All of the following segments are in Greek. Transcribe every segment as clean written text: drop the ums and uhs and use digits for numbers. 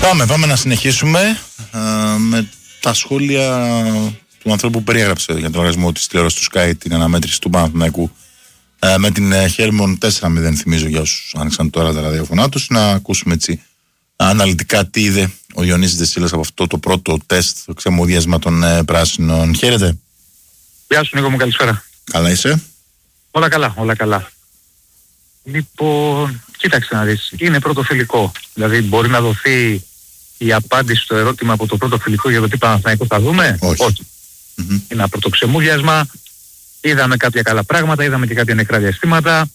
Πάμε να συνεχίσουμε με τα σχόλια του ανθρώπου που περιέγραψε για τον λογαριασμό της τηλεόρασης του Sky την αναμέτρηση του Παναθηναϊκού με την Χέλμον 4-0, θυμίζω για όσους άνοιξαν τώρα τα ραδιοφωνά τους. Να ακούσουμε έτσι αναλυτικά τι είδε ο Ιωνίσης Δεσίλας από αυτό το πρώτο τεστ, το ξεμουδιάσμα των πράσινων. Χαίρετε. Γεια σου Νίκο μου, καλησπέρα. Καλά είσαι? Όλα καλά, όλα καλά. Λοιπόν, κοίταξε να δεις, είναι πρώτο φιλικό. Δηλαδή μπορεί να δοθεί η απάντηση στο ερώτημα από το πρώτο φιλικό για το τι Παναθηναϊκό θα δούμε? Όχι. Είναι ένα πρώτο ξεμούδιασμα. Είδαμε κάποια καλά πράγματα, είδαμε και κάποια νεκρά διαστήματα.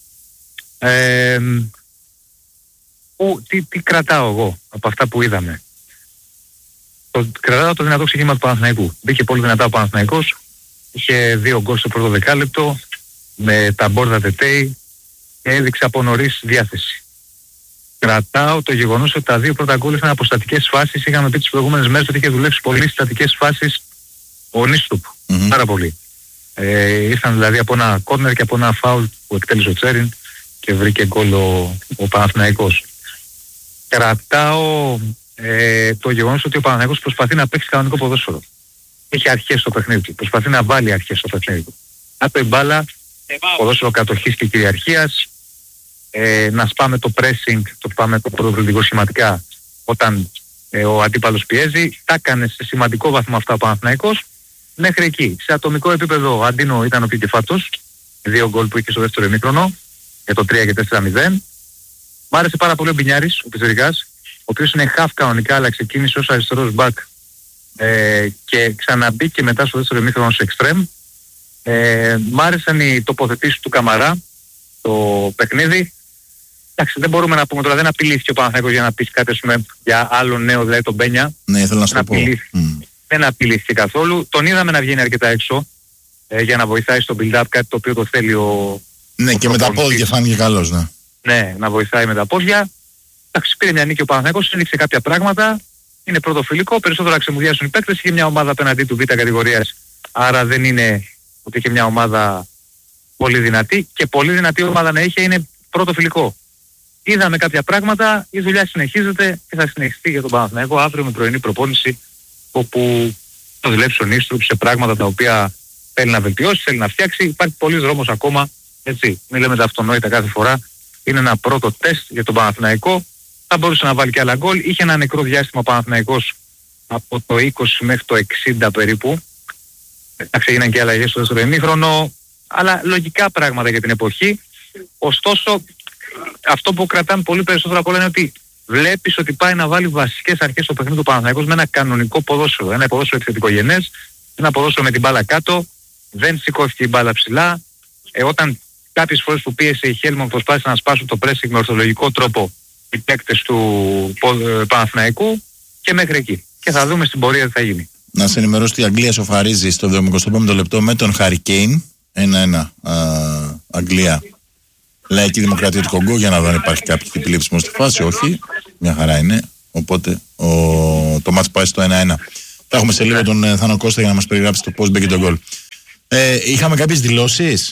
Τι κρατάω εγώ από αυτά που είδαμε? Κρατάω το δυνατό ξεκίνημα του Παναθηναϊκού. Μπήκε πολύ δυνατά ο Παναθηναϊκός. Είχε 2 γκολ στο πρώτο δεκάλεπτο με τα μπόρδα τετέι και έδειξε από νωρίς διάθεση. Κρατάω το γεγονός ότι τα 2 πρώτα γκολ ήταν από στατικές φάσεις. Είχαμε πει τις προηγούμενες μέρες ότι είχε δουλέψει πολύ στις στατικές φάσεις ο Νίστρουπ. Πάρα πολύ. Ήρθαν δηλαδή από ένα κόρνερ και από ένα φάουλ που εκτέλεσε ο Τσέριν και βρήκε γκολ ο Παναθηναϊκός. Κρατάω το γεγονός ότι ο Παναθηναϊκός προσπαθεί να παίξει κανονικό ποδόσφαιρο. Έχει αρχές στο παιχνίδι του. Προσπαθεί να βάλει αρχές στο παιχνίδι του. Άπε μπάλα, ποδόσφαιρο κατοχής και κυριαρχίας, να σπάμε το pressing, το πάμε το πρωτοπληκτικό σχηματικά όταν ο αντίπαλος πιέζει. Τα έκανε σε σημαντικό βαθμό αυτά ο Παναθηναϊκός μέχρι εκεί. Σε ατομικό επίπεδο ο Αντίνο ήταν ο πιο κεφάτος, 2 γκολ που είχε στο δεύτερο ημίχρονο για το 3 και 4-0. Μ' άρεσε πάρα πολύ ο Μπινιάρης, ο Πιτσιρικάς, ο οποίος είναι half κανονικά αλλά ξεκίνησε ως αριστερός back και ξαναμπήκε μετά στο δεύτερο ημίχρονο σε extreme. Μ' άρεσαν οι τοποθετήσεις του Καμαρά το παιχνίδι. Εντάξει, δεν μπορούμε να πούμε τώρα, δεν απειλήθηκε ο Παναθηναϊκός για να πεις κάτι για άλλο νέο, δηλαδή τον Μπένια. Ναι, ήθελα να σου το πω. Δεν απειλήθηκε καθόλου. Τον είδαμε να βγαίνει αρκετά έξω για να βοηθάει στο build-up, κάτι το οποίο το θέλει ο... Ναι, και με τα πόδια φάνηκε καλός, ναι. Ναι, να βοηθάει με τα πόδια. Εντάξει, πήρε μια νίκη ο Παναθηναϊκός, έδειξε κάποια πράγματα. Είναι πρώτο φιλικό, περισσότερο να ξεμουδιάσουν οι παίκτες. Είχε μια ομάδα απέναντί του β' κατηγορίας, άρα δεν είναι ότι είχε μια ομάδα πολύ δυνατή. Και πολύ δυνατή ομάδα να είχε είναι πρώτο φιλικό. Είδαμε κάποια πράγματα, η δουλειά συνεχίζεται και θα συνεχιστεί για τον Παναθηναϊκό αύριο με πρωινή προπόνηση, όπου θα δουλέψει ο Νίστρουπ σε πράγματα τα οποία θέλει να βελτιώσει, θέλει να φτιάξει. Υπάρχει πολλής δρόμος ακόμα, έτσι. Μην λέμε τα αυτονόητα κάθε φορά. Είναι ένα πρώτο τεστ για τον Παναθηναϊκό. Θα μπορούσε να βάλει και άλλα γκολ. Είχε ένα νεκρό διάστημα ο Παναθηναϊκός από το 20 μέχρι το 60 περίπου. Εντάξει, έγιναν και αλλαγές στο δεύτερο ημίχρονο, αλλά λογικά πράγματα για την εποχή. Ωστόσο, αυτό που κρατάμε πολύ περισσότερο από όλα είναι ότι βλέπεις ότι πάει να βάλει βασικές αρχές στο παιχνίδι του Παναθηναϊκός με ένα κανονικό ποδόσφαιρο. Ένα ποδόσφαιρο επιθετικογενές, ένα ποδόσφαιρο με την μπάλα κάτω, δεν σηκώθηκε η μπάλα ψηλά. Όταν κάποιες φορές που πίεσε η Χέλμον προσπάθησε να σπάσουν το pressing με ορθολογικό τρόπο οι παίκτες του Παναθηναϊκού και μέχρι εκεί. Και θα δούμε στην πορεία τι θα γίνει. Να σε ενημερώσω ότι η Αγγλία σοφαρίζει στο 75ο λεπτό με τον Harry Kane. 1-1 Αγγλία. Λαϊκή Δημοκρατία του Κονγκό, για να δω αν υπάρχει κάποιο επιλήψιμο στη φάση. Όχι, μια χαρά είναι. Οπότε το μάτς πάει στο 1-1. Θα έχουμε σε λίγο τον Θάνο Κώστα για να μας περιγράψει το πώς μπήκε το γκολ. Είχαμε κάποιες δηλώσεις.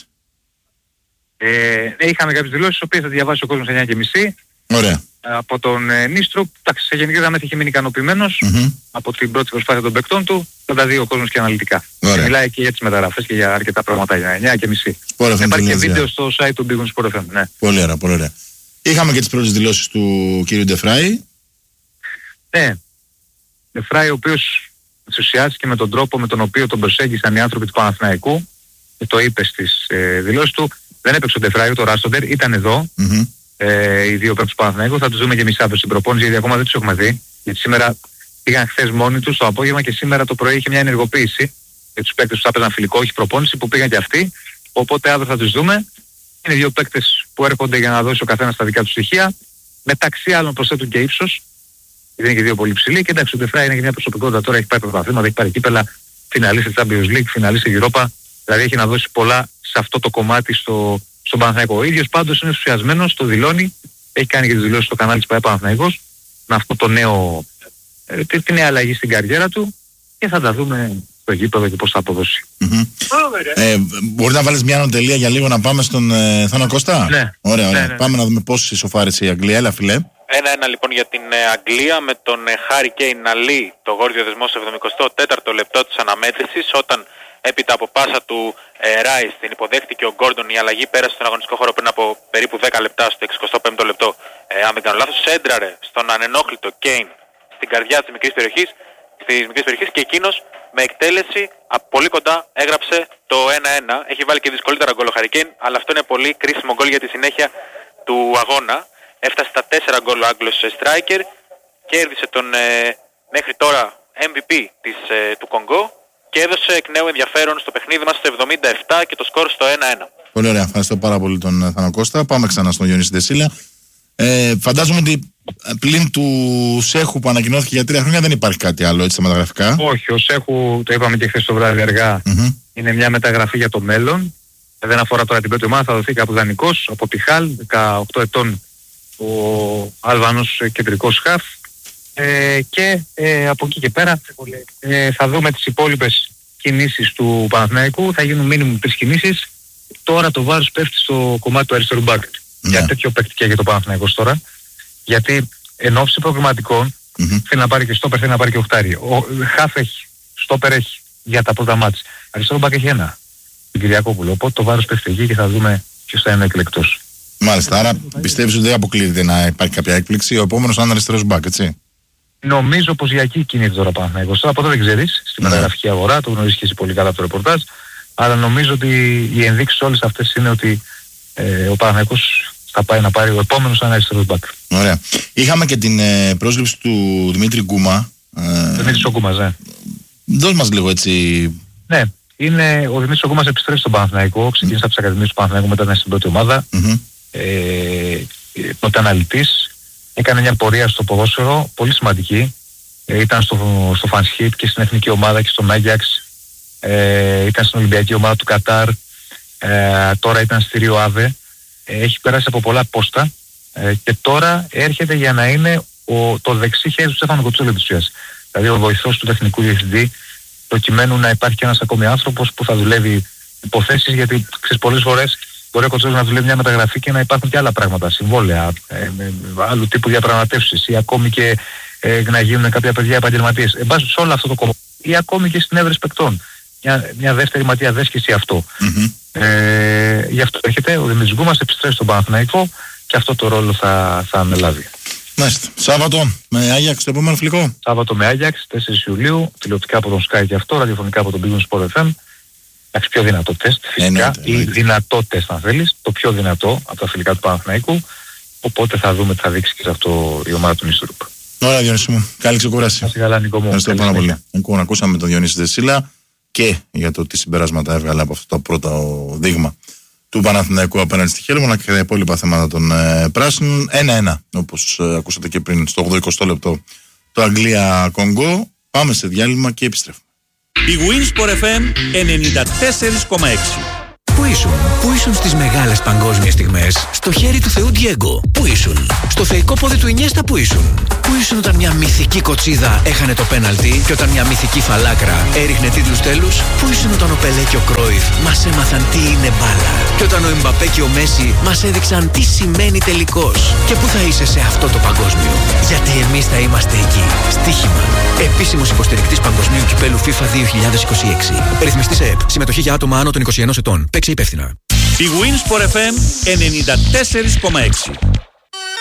Είχαμε κάποιες δηλώσεις, τις οποίες θα διαβάσει ο κόσμος 9:30. Ωραία. Από τον Νίστρουπ, σε γενική γραμμή είχε μείνει ικανοποιημένος από την πρώτη προσπάθεια των παικτών του. Θα τα δει ο κόσμος και αναλυτικά. Μιλάει και για τις μεταγραφές και για αρκετά πράγματα για 9:30. Υπάρχει και βίντεο στο site του Big Sport FM. Ναι. Πολύ ωραία, πολύ ωραία. Είχαμε και τις πρώτες δηλώσεις του κ. Ντεφράι. Ναι. Ντεφράι, ο οποίος ενθουσιάστηκε με τον τρόπο με τον οποίο τον προσέγγισαν οι άνθρωποι του Παναθηναϊκού. Και το είπε στις δηλώσεις του. Δεν έπαιξε ο Ντεφράι, το Ράστοντερ, ήταν εδώ. Οι δύο παίκτες του Παναθηναϊκού. Θα τους δούμε και εμείς αύριο στην προπόνηση, γιατί ακόμα δεν τους έχουμε δει. Γιατί σήμερα πήγαν χθες μόνοι τους το απόγευμα και σήμερα το πρωί είχε μια ενεργοποίηση για τους παίκτες που θα παίζαν φιλικό, όχι προπόνηση, που πήγαν και αυτοί. Οπότε αύριο θα τους δούμε. Είναι δύο παίκτες που έρχονται για να δώσει ο καθένας τα δικά του στοιχεία. Μεταξύ άλλων προσθέτουν και ύψος. Είναι και δύο πολύ ψηλοί. Και εντάξει, ο Ντεφράι είναι και μια προσωπικότητα τώρα. Έχει πάει πρωταθλήματα, έχει πάρει κύπελα, φιναλίσει Champions League, φιναλίσει Europa. Δηλαδή έχει να δώσει πολλά σε αυτό το κομμάτι στον Παναθηναϊκό. Ο ίδιος πάντως είναι ενθουσιασμένος, το δηλώνει. Έχει κάνει και τις δηλώσεις στο κανάλι της ΠΑΕ Παναθηναϊκός με αυτό το νέο, τη νέα αλλαγή στην καριέρα του και θα τα δούμε στο γήπεδο και πώς θα αποδώσει. Μπορεί να βάλεις μια ανωτελεία για λίγο να πάμε στον Θάνο Κώστα? Ναι. Ωραία. Ναι. Πάμε να δούμε πώς ισοφάρισε η Αγγλία. Έλα φιλέ. 1-1 λοιπόν για την Αγγλία, με τον Χάρι Κέιν να λύει το γόρδιο δεσμό στο 74ο λεπτό της αναμέτρησης, όταν έπειτα από πάσα του Ράις την υποδέχτηκε ο Γκόρντον. Η αλλαγή πέρασε στον αγωνιστικό χώρο πριν από περίπου 10 λεπτά, στο 65ο λεπτό, αν δεν κάνω λάθος. Σέντραρε στον ανενόχλητο Κέιν στην καρδιά της μικρής περιοχής, και εκείνος με εκτέλεση από πολύ κοντά έγραψε το 1-1. Έχει βάλει και δυσκολότερα γκολ ο Χάρι Κέιν, αλλά αυτό είναι πολύ κρίσιμο γκολ για τη συνέχεια του αγώνα. Έφτασε στα 4 γκολ ο Άγγλος striker, κέρδισε τον μέχρι τώρα MVP του Κονγκό και έδωσε εκ νέου ενδιαφέρον στο παιχνίδι μας στο 77 και το σκορ στο 1-1. Πολύ ωραία, ευχαριστώ πάρα πολύ τον Θάνο Κώστα. Πάμε ξανά στον Διονύση Ντεσίλα. Φαντάζομαι ότι πλην του Σέχου που ανακοινώθηκε για 3 χρόνια δεν υπάρχει κάτι άλλο έτσι στα μεταγραφικά. Όχι, ο Σέχου, το είπαμε και χθες το βράδυ αργά, είναι μια μεταγραφή για το μέλλον. Δεν αφορά τώρα την πρώτη ομάδα, θα δοθεί κάπου δανεικός από τη Χαλ, 18 ετών ο Αλβανός κεντρικός χαφ, και από εκεί και πέρα θα δούμε τις υπόλοιπες κινήσεις του Παναθηναϊκού. Θα γίνουν μίνιμουμ 3 κινήσεις. Τώρα το βάρος πέφτει στο κομμάτι του αριστερού μπακ. Για τέτοιο παίκτη και για το Παναθηναϊκό τώρα. Γιατί εν ώψη προγραμματικών θέλει να πάρει και στόπερ, θέλει να πάρει και οχτάρι. Ο χαφ έχει, στόπερ έχει για τα πρώτα μάτς. Αριστερό μπακ έχει ένα, τον Κυριακόπουλο. Οπότε το βάρος πέφτει εκεί και θα δούμε ποιος θα είναι εκλεκτός. Μάλιστα, άρα πιστεύεις ότι δεν αποκλείεται να υπάρχει κάποια έκπληξη? Ο επόμενος θα είναι αριστερός μπακ, έτσι? Νομίζω πως για εκεί κινείται τώρα Παναθηναϊκός. Τώρα ποτέ δεν ξέρεις στη μεταγραφική αγορά, το γνωρίζεις και εσύ πολύ καλά από το ρεπορτάζ. Αλλά νομίζω ότι οι ενδείξεις όλες αυτές είναι ότι ο Παναθηναϊκός θα πάει να πάρει ο επόμενος ένα αριστερός μπακ. Ωραία. Είχαμε και την πρόσληψη του Δημήτρη Γκούμα. Δημήτρης ο Γκούμας, ναι. Δώσ' μας λίγο έτσι. Ναι, είναι ο Δημήτρης ο Γκούμας επιστρέφει στον Παναθηναϊκό. Ξεκίνησε από τις ακαδημίες του Παναθηναϊκού, μετά ήταν στην πρώτη ομάδα. Τότε αναλυτής. Έκανε μια πορεία στο ποδόσφαιρο πολύ σημαντική. Ήταν στο Φανσχίτ και στην εθνική ομάδα και στον Άγιαξ. Ήταν στην Ολυμπιακή ομάδα του Κατάρ. Τώρα ήταν στη Ρίο Άβε. Έχει περάσει από πολλά πόστα. Και τώρα έρχεται για να είναι το δεξί χέρι του Στέφανου Κοτσούλη της ουσίας. Δηλαδή ο βοηθός του τεχνικού διευθυντή, προκειμένου να υπάρχει και ένας ακόμη άνθρωπος που θα δουλεύει υποθέσεις, γιατί ξέρεις πολλές φορές μπορεί ο Κοτσούλης να δουλεύει μια μεταγραφή και να υπάρχουν και άλλα πράγματα, συμβόλαια, άλλου τύπου διαπραγματεύσεις ή ακόμη και να γίνουν κάποια παιδιά επαγγελματίες. Εν πάση σε όλο αυτό το κομμάτι ή ακόμη και στην έβρεση παικτών. Μια δεύτερη ματιά δέσκηση αυτό. Γι' αυτό έρχεται ο Δημήτρης Γκούμας, επιστρέφει στον Παναθηναϊκό και αυτό το ρόλο θα ανελάβει. Μάλιστα. Σάββατο με Άγιαξ το επόμενο φιλικό. Σάββατο με Άγιαξ, 4 Ιουλίου, τηλεοπτικά από τον Sky και αυτό, ραδιοφωνικά από τον Big Win Sport FM. Εντάξει, πιο δυνατό τεστ φυσικά, ή δυνατό τεστ αν θέλεις, το πιο δυνατό από τα φιλικά του Παναθηναϊκού. Οπότε θα δούμε τι θα δείξει και σε αυτό η ομάδα του Νίστρουπ. Ωραία, Διονύση μου. Καλή ξεκούραση. Να σε καλά, Νίκο μου. Ευχαριστώ πάρα πολύ. Λοιπόν, ακούσαμε τον Διονύση Ντεσίλα και για το τι συμπεράσματα έβγαλε από αυτό το πρώτο δείγμα του Παναθηναϊκού απέναντι στη Χέλμονα και τα υπόλοιπα θέματα των πράσινων. 1-1, όπως ακούσατε και πριν, στο 80 λεπτό το Αγγλία-Κονγκό. Πάμε σε διάλειμμα και επιστρέφουμε. Η Winsport FM 94,6. Πού ήσουν στις μεγάλες παγκόσμιες στιγμές? Στο χέρι του Θεού Ντιέγκο. Πού ήσουν? Στο θεϊκό πόδι του Ινιέστα. Πού ήσουν? Πού ήσουν όταν μια μυθική κοτσίδα έχανε το πέναλτι και όταν μια μυθική φαλάκρα έριχνε τίτλους τέλους? Πού ήσουν όταν ο Πελέ και ο Κρόιφ μας έμαθαν τι είναι μπάλα? Και όταν ο Εμπαπέ και ο Μέση μας έδειξαν τι σημαίνει τελικός? Και πού θα είσαι σε αυτό το παγκόσμιο? Γιατί εμείς θα είμαστε εκεί. Στοίχημα. Επίσημος υποστηρικτής Παγκοσμίου Κυπέλου FIFA 2026. Ρυθμιστής ΕΕΠ. Συμμετοχή για άτομα άνω των 21 ετών. Παίξε υπεύθυνα. Η Winsport FM 94,6.